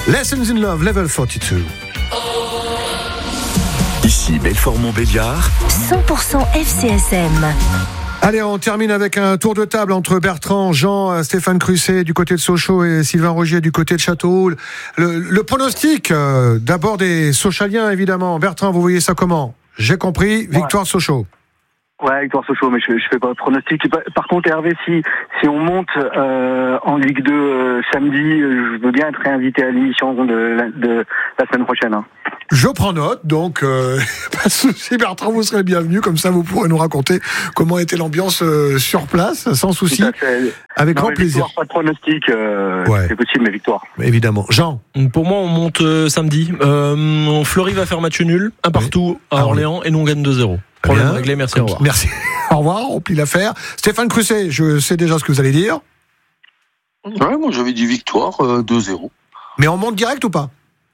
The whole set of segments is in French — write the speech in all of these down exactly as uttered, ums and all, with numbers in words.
Lessons in Love, Level quarante-deux. Ici Belfort-Montbéliard, cent pour cent F C S M. Allez, on termine avec un tour de table entre Bertrand, Jean, Stéphane Crusset du côté de Sochaux et Sylvain Rogier du côté de Châteauroux. Le, le pronostic, euh, d'abord des Sochaliens évidemment. Bertrand, vous voyez ça comment ? J'ai compris, victoire ouais. Sochaux. Ouais, victoire Sochaux, mais je, je fais pas de pronostic. Par contre, Hervé, si si on monte euh, en Ligue deux euh, samedi, je veux bien être réinvité à l'émission de, de la semaine prochaine. Hein. Je prends note, donc euh, pas de souci, Bertrand, vous serez le bienvenu, comme ça vous pourrez nous raconter comment était l'ambiance euh, sur place, sans souci, avec non, grand plaisir. Victoire, pas de pronostic, euh, ouais. c'est possible, mais victoire. Évidemment. Jean ? Pour moi, on monte euh, samedi. Euh, Fleury va faire match nul, un partout oui. à Orléans, et nous on gagne deux zéro. Problème bien. réglé, merci, au revoir. Merci, au revoir, on plie l'affaire. Stéphane Crusset, je sais déjà ce que vous allez dire. Ouais, moi j'avais dit victoire, euh, deux zéro. Mais on monte direct ou pas ?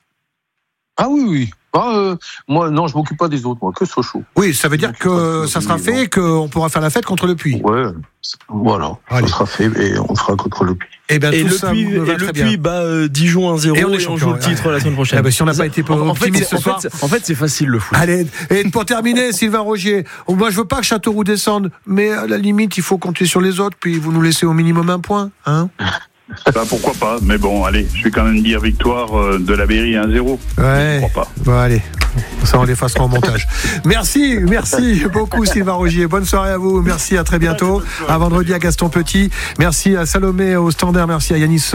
Ah oui, oui. Ah, euh, moi, non, je m'occupe pas des autres, moi, que Sochaux. Oui, ça veut dire que ça sera fait et qu'on pourra faire la fête contre le Puy. Ouais, voilà, Allez. ça sera fait et on fera contre le Puy. Et, ben, et tout le ça Puy, me va et très le bien. Puy bat euh, Dijon un zéro et on, est et on joue le titre ouais. la semaine prochaine. Ah ben, si on n'a pas été en, optimiste en fait, ce soir. En fait, en fait, c'est facile le foot. Allez, et pour terminer, Sylvain Rogier, moi je veux pas que Châteauroux descende, mais à la limite, il faut compter sur les autres, puis vous nous laissez au minimum un point, hein. Bah, pourquoi pas, mais bon, allez, je vais quand même dire victoire euh, de la Berry un zéro. Ouais, pourquoi pas. Bon, allez, ça on les fassera en montage. Merci, merci beaucoup Sylvain Rogier, bonne soirée à vous, merci, à très bientôt, à vendredi à Gaston Petit, merci à Salomé au standard, merci à Yanis,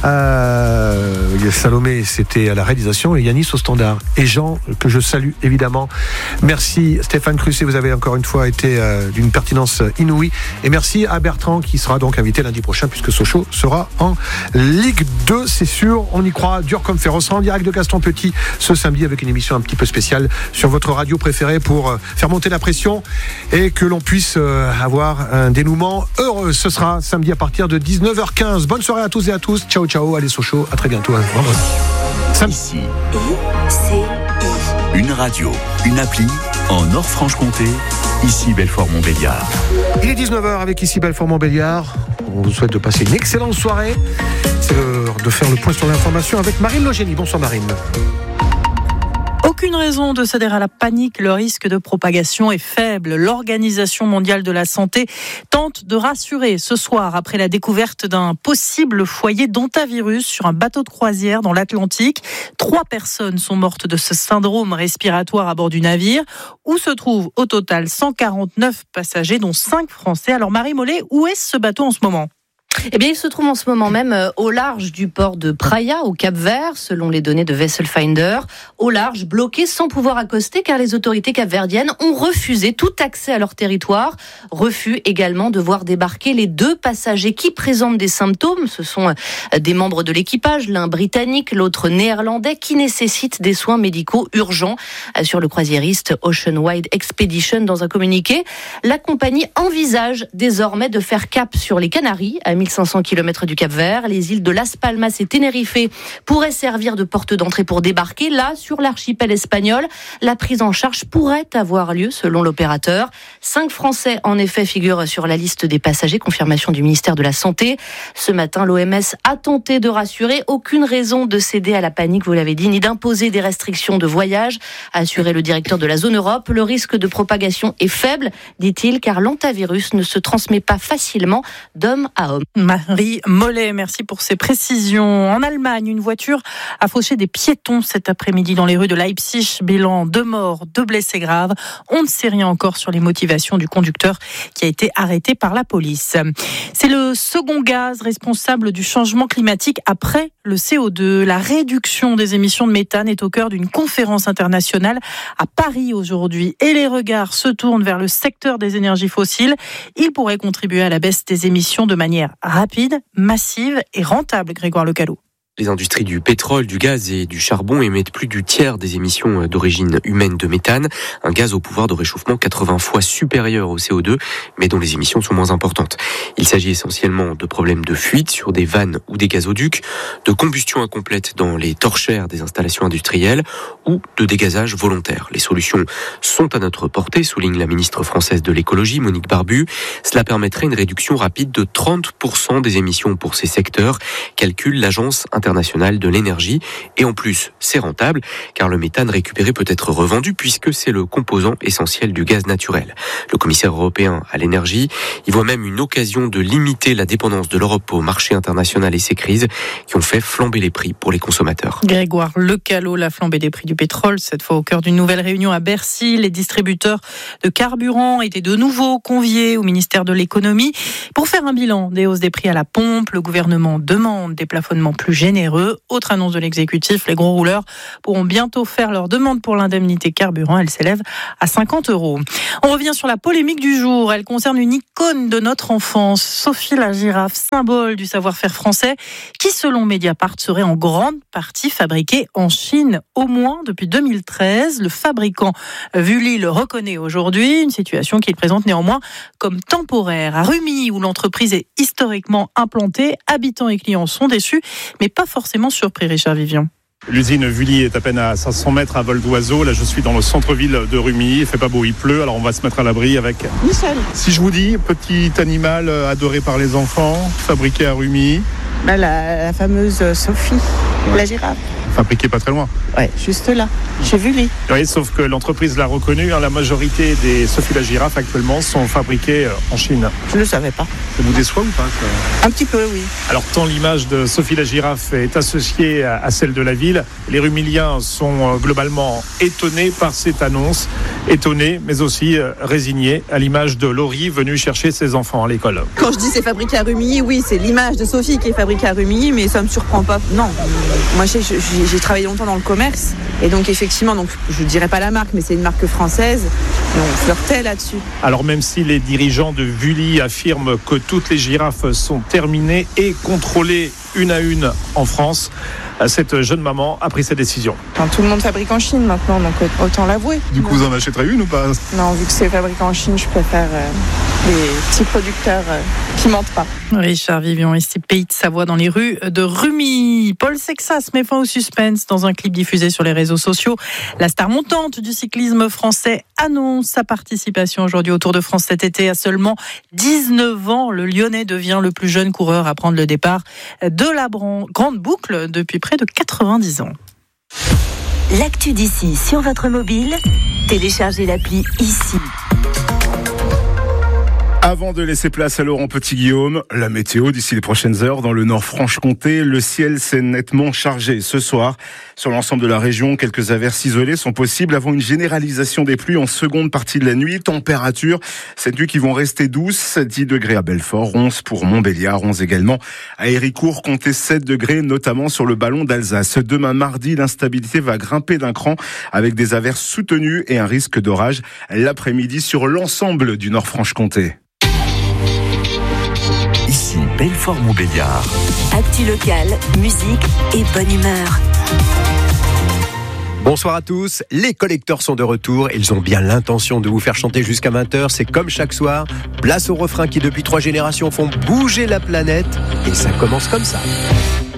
euh, Salomé c'était à la réalisation et Yanis au standard, et Jean que je salue évidemment, merci Stéphane Crusset, vous avez encore une fois été euh, d'une pertinence inouïe, et merci à Bertrand qui sera donc invité lundi prochain puisque Sochaux sera en Ligue deux, c'est sûr, on y croit, dur comme fer. On sera en direct de Gaston Petit ce samedi avec une émission un petit peu spéciale sur votre radio préférée pour faire monter la pression et que l'on puisse avoir un dénouement heureux. Ce sera samedi à partir de dix-neuf heures quinze. Bonne soirée à tous et à tous. Ciao, ciao. Allez, Sochaux. À très bientôt. À vendredi. Sam- Ici, une radio, une appli en Nord-Franche-Comté. Ici Belfort-Montbéliard. Il est dix-neuf heures avec ici Belfort-Montbéliard. On vous souhaite de passer une excellente soirée. C'est l'heure de faire le point sur l'information avec Marine Logénie. Bonsoir Marine. Aucune raison de céder à la panique, le risque de propagation est faible. L'Organisation mondiale de la santé tente de rassurer ce soir après la découverte d'un possible foyer d'hantavirus sur un bateau de croisière dans l'Atlantique. Trois personnes sont mortes de ce syndrome respiratoire à bord du navire, où se trouvent au total cent quarante-neuf passagers, dont cinq Français. Alors Marie Mollet, où est ce bateau en ce moment ? Eh bien, il se trouve en ce moment même au large du port de Praia, au Cap-Vert, selon les données de Vessel Finder. Au large, bloqué sans pouvoir accoster, car les autorités capverdiennes ont refusé tout accès à leur territoire. Refus également de voir débarquer les deux passagers qui présentent des symptômes. Ce sont des membres de l'équipage, l'un britannique, l'autre néerlandais, qui nécessitent des soins médicaux urgents. Sur le croisiériste Ocean Wide Expedition, dans un communiqué, la compagnie envisage désormais de faire cap sur les Canaries, à mille cinq cents kilomètres du Cap-Vert. Les îles de Las Palmas et Tenerife pourraient servir de porte d'entrée pour débarquer. Là, sur l'archipel espagnol, la prise en charge pourrait avoir lieu selon l'opérateur. Cinq Français, en effet, figurent sur la liste des passagers, confirmation du ministère de la Santé. Ce matin, l'O M S a tenté de rassurer. Aucune raison de céder à la panique, vous l'avez dit, ni d'imposer des restrictions de voyage, a assuré le directeur de la zone Europe. Le risque de propagation est faible, dit-il, car l'hantavirus ne se transmet pas facilement d'homme à homme. Marie Mollet, merci pour ces précisions. En Allemagne, une voiture a fauché des piétons cet après-midi dans les rues de Leipzig. Bilan deux morts, deux blessés graves. On ne sait rien encore sur les motivations du conducteur qui a été arrêté par la police. C'est le second gaz responsable du changement climatique après le C O deux. La réduction des émissions de méthane est au cœur d'une conférence internationale à Paris aujourd'hui. Et les regards se tournent vers le secteur des énergies fossiles. Il pourrait contribuer à la baisse des émissions de manière rapide, massive et rentable, Grégoire Lecalot. Les industries du pétrole, du gaz et du charbon émettent plus du tiers des émissions d'origine humaine de méthane, un gaz au pouvoir de réchauffement quatre-vingts fois supérieur au C O deux, mais dont les émissions sont moins importantes. Il s'agit essentiellement de problèmes de fuite sur des vannes ou des gazoducs, de combustion incomplète dans les torchères des installations industrielles ou de dégazage volontaire. Les solutions sont à notre portée, souligne la ministre française de l'écologie, Monique Barbu. Cela permettrait une réduction rapide de trente pour cent des émissions pour ces secteurs, calcule l'agence internationale international de l'énergie. Et en plus, c'est rentable, car le méthane récupéré peut être revendu puisque c'est le composant essentiel du gaz naturel. Le commissaire européen à l'énergie y voit même une occasion de limiter la dépendance de l'Europe au marché international et ses crises qui ont fait flamber les prix pour les consommateurs. Grégoire Lecalot, la flambée des prix du pétrole, cette fois au cœur d'une nouvelle réunion à Bercy. Les distributeurs de carburant étaient de nouveau conviés au ministère de l'économie pour faire un bilan des hausses des prix à la pompe. Le gouvernement demande des plafonnements plus généreux. Autre annonce de l'exécutif, les gros rouleurs pourront bientôt faire leur demande pour l'indemnité carburant. Elle s'élève à cinquante euros. On revient sur la polémique du jour. Elle concerne une icône de notre enfance, Sophie la girafe, symbole du savoir-faire français, qui selon Mediapart serait en grande partie fabriquée en Chine, au moins depuis deux mille treize. Le fabricant Vully le reconnaît aujourd'hui, une situation qu'il présente néanmoins comme temporaire. À Rumilly, où l'entreprise est historiquement implantée, habitants et clients sont déçus, mais pas forcément surpris, Richard Vivian. L'usine Vully est à peine à cinq cents mètres à vol d'oiseau. Là, je suis dans le centre-ville de Rumilly. Il fait pas beau, il pleut. Alors, on va se mettre à l'abri avec Michel. Si je vous dis petit animal adoré par les enfants, fabriqué à Rumilly. Bah, la, la fameuse Sophie, ouais. La girafe. Fabriqué pas très loin. Ouais, juste là, chez Vully. Oui, sauf que l'entreprise l'a reconnu. Hein, la majorité des Sophie la girafe actuellement sont fabriquées en Chine. Je ne le savais pas. Ça vous déçoit ou pas ça ? Un petit peu, oui. Alors, tant l'image de Sophie la girafe est associée à, à celle de la ville, les Rumilliens sont globalement étonnés par cette annonce. Étonnés, mais aussi résignés, à l'image de Laurie venue chercher ses enfants à l'école. Quand je dis c'est fabriqué à Rumilly, oui, c'est l'image de Sophie qui est fabriquée à Rumilly, mais ça ne me surprend pas. Non, moi j'ai, j'ai, j'ai travaillé longtemps dans le commerce, et donc effectivement, donc, je ne dirais pas la marque, mais c'est une marque française, et on flirtait là-dessus. Alors même si les dirigeants de Vully affirment que toutes les girafes sont terminées et contrôlées une à une en France, cette jeune maman a pris sa décision. Enfin, tout le monde fabrique en Chine maintenant, donc autant l'avouer. Du coup, vous en achèterez une ou pas ? Non, vu que c'est fabriqué en Chine, je préfère euh, les petits producteurs euh, qui mentent pas. Richard Vivian, ici Pays de Savoie, dans les rues de Rumilly. Paul Sexas met fin au suspense dans un clip diffusé sur les réseaux sociaux. La star montante du cyclisme français annonce sa participation aujourd'hui au Tour de France cet été. À seulement dix-neuf ans, le Lyonnais devient le plus jeune coureur à prendre le départ de la grande boucle depuis près de quatre-vingt-dix ans. L'actu d'ici sur votre mobile, téléchargez l'appli ici. Avant de laisser place à Laurent Petit-Guillaume, la météo d'ici les prochaines heures dans le Nord-Franche-Comté. Le ciel s'est nettement chargé ce soir. Sur l'ensemble de la région, quelques averses isolées sont possibles avant une généralisation des pluies en seconde partie de la nuit. Température, cette nuit qui vont rester douces, dix degrés à Belfort, onze pour Montbéliard, onze également à Héricourt, comptez sept degrés, notamment sur le ballon d'Alsace. Demain mardi, l'instabilité va grimper d'un cran avec des averses soutenues et un risque d'orage l'après-midi sur l'ensemble du Nord-Franche-Comté. Ici, Belfort-Montbéliard. Actu locale, musique et bonne humeur. Bonsoir à tous, les collecteurs sont de retour. Ils ont bien l'intention de vous faire chanter jusqu'à vingt heures. C'est comme chaque soir, place au refrain qui depuis trois générations font bouger la planète. Et ça commence comme ça.